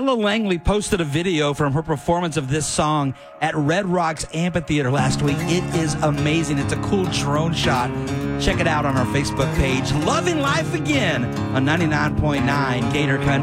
Ella Langley posted a video from her performance of this song at Red Rocks Amphitheater last week. It is amazing. It's a cool drone shot. Check it out on our Facebook page. Loving Life Again on 99.9 Gator Country.